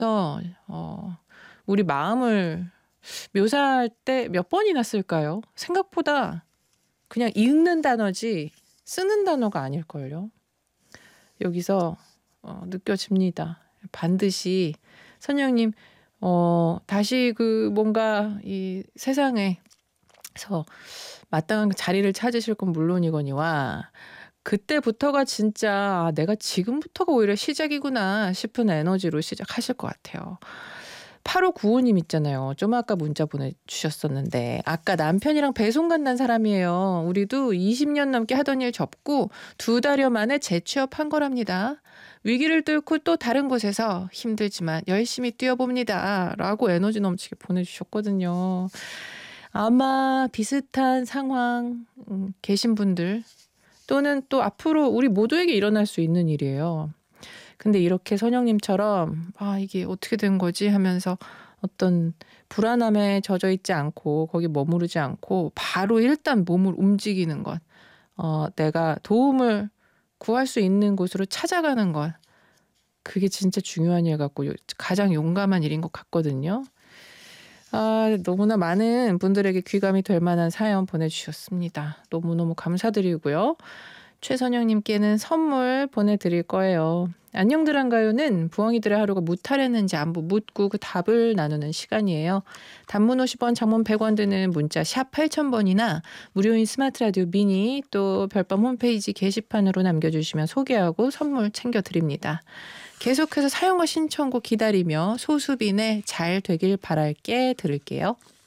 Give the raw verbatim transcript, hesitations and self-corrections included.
어 우리 마음을 묘사할 때 몇 번이나 쓸까요? 생각보다 그냥 읽는 단어지 쓰는 단어가 아닐걸요. 여기서 어 느껴집니다. 반드시 선영님 어 다시 그 뭔가 이 세상에서 마땅한 자리를 찾으실 건 물론이거니와 그때부터가 진짜 '아 내가 지금부터가 오히려 시작이구나.' 싶은 에너지로 시작하실 것 같아요. 팔오구오 님 있잖아요. 좀 아까 문자 보내주셨었는데 아까 남편이랑 배송 간다는 사람이에요. 우리도 이십 년 넘게 하던 일 접고 두 달여 만에 재취업한 거랍니다. 위기를 뚫고 또 다른 곳에서 힘들지만 열심히 뛰어봅니다. 라고 에너지 넘치게 보내주셨거든요. 아마 비슷한 상황 음, 계신 분들 또는 또 앞으로 우리 모두에게 일어날 수 있는 일이에요. 근데 이렇게 선영님처럼 '아 이게 어떻게 된 거지?' 하면서 어떤 불안함에 젖어 있지 않고 거기 머무르지 않고 바로 일단 몸을 움직이는 것. 어 내가 도움을 구할 수 있는 곳으로 찾아가는 것. 그게 진짜 중요한 일 같고 요 가장 용감한 일인 것 같거든요. 아 너무나 많은 분들에게 귀감이 될 만한 사연 보내주셨습니다. 너무너무 감사드리고요. 최선영 님께는 선물 보내드릴 거예요. 안녕들 한가요는 부엉이들의 하루가 무탈했는지 안부 묻고 그 답을 나누는 시간이에요. 단문 오십 원, 장문 백 원 드는 문자 샵 팔천 번이나 무료인 스마트 라디오 미니 또 별밤 홈페이지 게시판으로 남겨주시면 소개하고 선물 챙겨드립니다. 계속해서 사연과 신청곡 기다리며 소수빈의 잘 되길 바랄게 들을게요.